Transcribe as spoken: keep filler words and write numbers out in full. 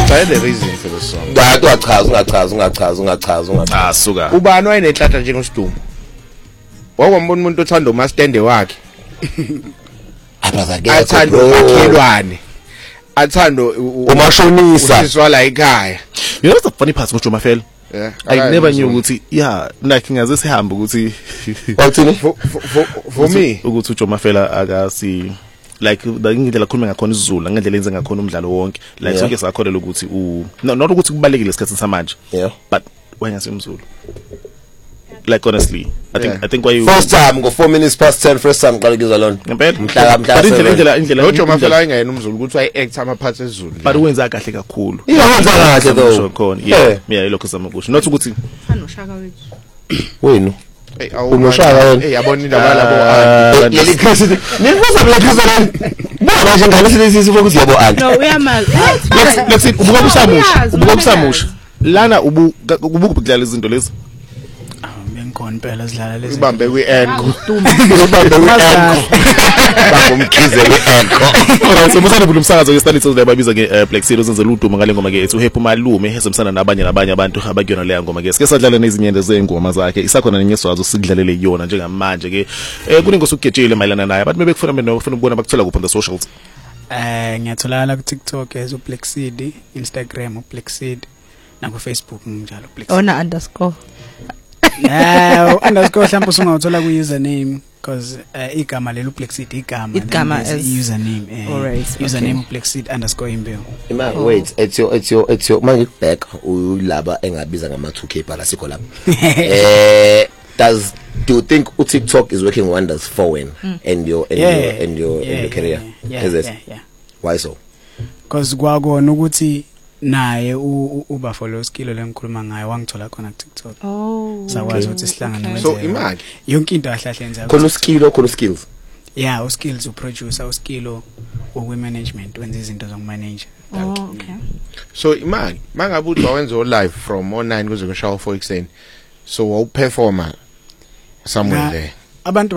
tell the reason for the song. Ngathi ungachaza ungachaza ungachaza ungachaza ungachaza. Ah suka. Ubani wayenenhlanhla njengosidumo? Wakwambona umuntu othanda umastende wakhe. Abazake Athanda umakhelwane. Athanda umashonisa. Usizwa la ekhaya. You know what's the funny part with Joma Fela? Yeah. I never knew ukuthi yeah like ngaze sihamba ukuthi wathini for for me ukuthi uJoma Fela akasi like ngindlela khuluma ngakhona isiZulu ngendlela enze ngakhona umdlalo wonke like sonke sakholela ukuthi u not ukuthi kubalekile isikhathi samanje yeah but wayengase umZulu like honestly I think yeah. I think why you first time go four minutes past ten first time qala kuzwa lona ngempela mhla mhla indlela indlela indlela uJoma Fela ayingena umZulu ukuthi wayi act ama parts esiZulu but wenza kahle kakhulu iyenza kahle though khona yeah yeah ilokho sama kusho not ukuthi fana noShaka wethu wenu hey unoshaka wena hey yabona indaba labo leli khasi nifuza leli khasi baba nje ngale silesi sifo ukuthi yabo anti no uyamazi let's see ubuka kusamusha ubuka kusamusha lana ubu ubukudlala izinto lezi bengikhona impela sidlala lezi ibambe kwi-enco ubambe kwi-enco bangumkhize kwi-enco alright so musana vula umsakazo ke Stanley Tsotsi babiza ke Black Series uzenza uduma ngale ngoma ke ethu Happy Malume hezomsana nabanye nabanye abantu abakuyona leya ngoma ke sike sadlala nezinyende zengoma zakhe isakhona nenyeswazo sikudlalele yona njengamanje ke eh kunengosi ukugejile mayelana naye abantu bebekufuna mina ufuna ukubona bakuthola kuphi on the socials eh ngiyatholakala ku TikTok as uBlack Seed, Instagram uBlack Seed na ku Facebook njalo Black Seed ona underscore yeah underscore mhlawumbe usungawuthola ku username because uh, igama lelo Black Seed igama igama as username eh alright username Black Seed underscore imbewu ima wait it's your it's your it's your manje back ulaba engabiza ngama two K phala sikho lapha eh does do you think TikTok is working wonders for when mm. and your and yeah, your and your, yeah, and your career yeah, yeah, is it yeah, yeah. why so because kwakona ukuthi naye uba follow skill lengikhuluma ngayo wangithola khona ku TikTok oh sakwazi ukuthi sihlangane so imali yonke into ahlahle yenza khona skill khona skills yeah u skills u producer u skill we management wenza izinto zokumanage oh okay so imali mangabe uthi wawenza live from oh nine kuze kushawa four ekseni so wawu performer somewhere there abantu